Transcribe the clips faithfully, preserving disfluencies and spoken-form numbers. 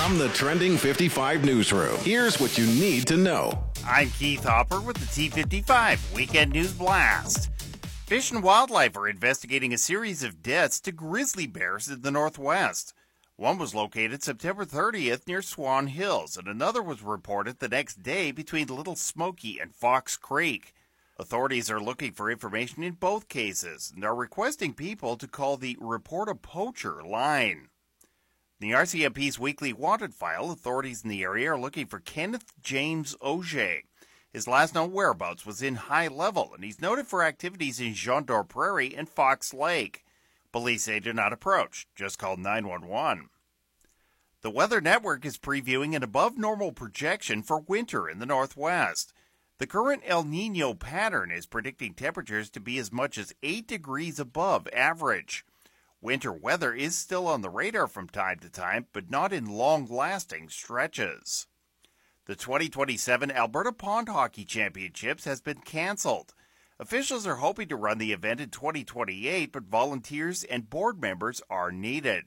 From the Trending fifty-five newsroom, here's what you need to know. I'm Keith Hopper with the T fifty-five Weekend News Blast. Fish and Wildlife are investigating a series of deaths to grizzly bears in the Northwest. One was located September thirtieth near Swan Hills, and another was reported the next day between Little Smoky and Fox Creek. Authorities are looking for information in both cases and are requesting people to call the Report a Poacher line. In the R C M P's weekly wanted file, authorities in the area are looking for Kenneth James Auger. His last known whereabouts was in High Level, and he's noted for activities in Jean d'Or Prairie and Fox Lake. Police say do not approach. Just call nine one one. The Weather Network is previewing an above-normal projection for winter in the Northwest. The current El Niño pattern is predicting temperatures to be as much as eight degrees above average. Winter weather is still on the radar from time to time, but not in long-lasting stretches. The twenty twenty-seven Alberta Pond Hockey Championships has been canceled. Officials are hoping to run the event in twenty twenty-eight, but volunteers and board members are needed.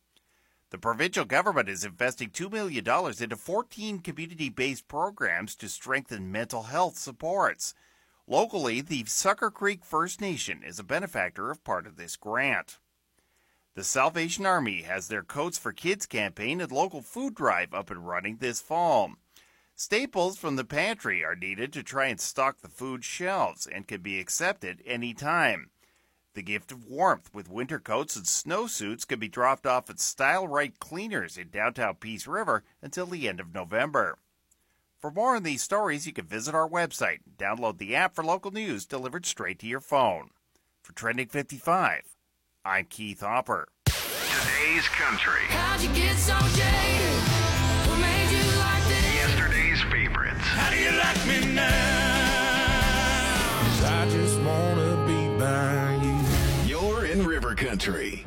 The provincial government is investing two million dollars into fourteen community-based programs to strengthen mental health supports. Locally, the Sucker Creek First Nation is a benefactor of part of this grant. The Salvation Army has their Coats for Kids campaign and local food drive up and running this fall. Staples from the pantry are needed to try and stock the food shelves and can be accepted anytime. The gift of warmth with winter coats and snowsuits can be dropped off at Style Right Cleaners in downtown Peace River until the end of November. For more on these stories, you can visit our website and download the app for local news delivered straight to your phone. For Trending fifty-five, I'm Keith Hopper. Today's country. How'd you get so jaded? What made you like this? Yesterday's favorites. How do you like me now? 'Cause I just wanna be by you. You're in River Country.